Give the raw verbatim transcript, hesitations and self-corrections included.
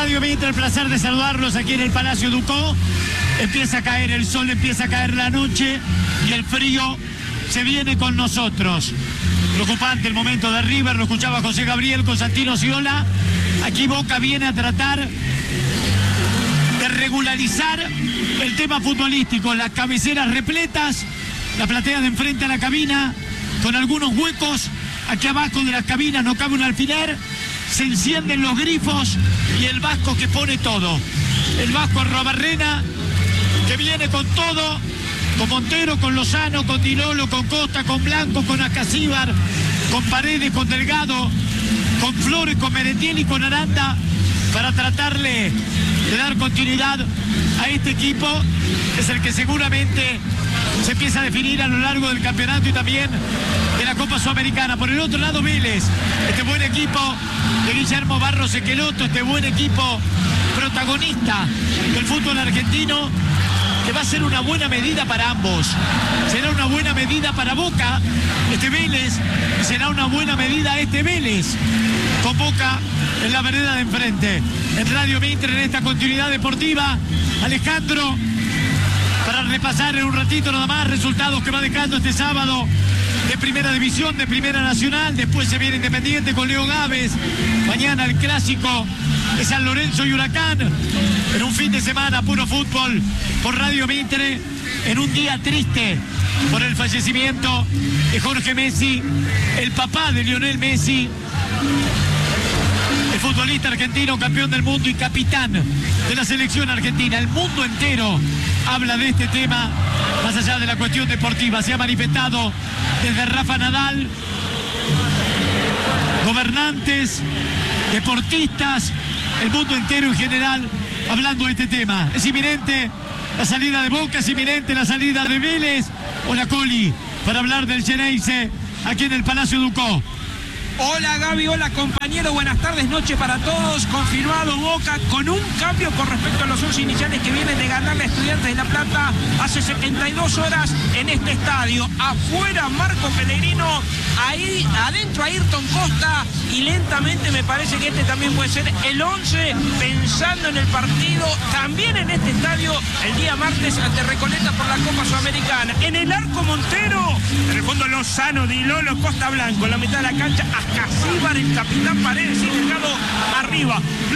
Radio Mitre, el placer de saludarlos aquí en el Palacio Ducó. Empieza a caer el sol, empieza a caer la noche y el frío se viene con nosotros. Preocupante el momento de River, lo escuchaba José Gabriel con Santino Ciola. Aquí Boca viene a tratar de regularizar el tema futbolístico, las cabeceras repletas, la platea de enfrente a la cabina, con algunos huecos, aquí abajo de las cabinas no cabe un alfiler, se encienden los grifos y el Vasco que pone todo. El Vasco Arrobarrena, que viene con todo, con Montero, con Lozano, con Dinolo, con Costa, con Blanco, con Acasíbar, con Paredes, con Delgado, con Flores, con Merentiel y con Aranda, para tratarle de dar continuidad a este equipo, es el que seguramente se empieza a definir a lo largo del campeonato y también de la Copa Sudamericana. Por el otro lado, Vélez, este buen equipo de Guillermo Barros Esqueloto, este buen equipo protagonista del fútbol argentino, que va a ser una buena medida para ambos. Será una buena medida para Boca, este Vélez, y será una buena medida este Vélez, con Boca en la vereda de enfrente. En Radio Mitre, en esta continuidad deportiva, Alejandro, para repasar en un ratito nada más resultados que va dejando este sábado de Primera División, de Primera Nacional. Después se viene Independiente con Leo Gávez. Mañana el clásico de San Lorenzo y Huracán. En un fin de semana puro fútbol por Radio Mitre, en un día triste por el fallecimiento de Jorge Messi, el papá de Lionel Messi, el futbolista argentino, campeón del mundo y capitán de la selección argentina. El mundo entero habla de este tema, más allá de la cuestión deportiva. Se ha manifestado desde Rafa Nadal, gobernantes, deportistas, el mundo entero en general, hablando de este tema. Es inminente la salida de Boca, es inminente la salida de Vélez. Hola Coli, para hablar del Xeneize aquí en el Palacio Ducó. Hola Gaby, hola compañero, buenas tardes, noche para todos. Confirmado Boca con un cambio con respecto a los once iniciales que vienen de ganarle a Estudiantes de La Plata hace setenta y dos horas en este estadio. Afuera Marco Pellegrino, ahí adentro Ayrton Costa, y lentamente me parece que este también puede ser el once, pensando en el partido también en este estadio el día martes ante Recoleta por la Copa Sudamericana. En el arco Montero, en el fondo Lozano, Dinolo, Costa Blanco, en la mitad de la cancha Acasíbar, el capitán Paredes y Delgado arriba.